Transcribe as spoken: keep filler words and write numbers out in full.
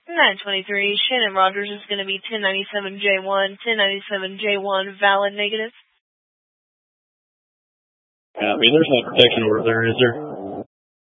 nine twenty-three, Shannon Rogers is going to be ten ninety-seven J one, ten ninety-seven J one, valid negative. Yeah, I mean, there's no protection order there, is there?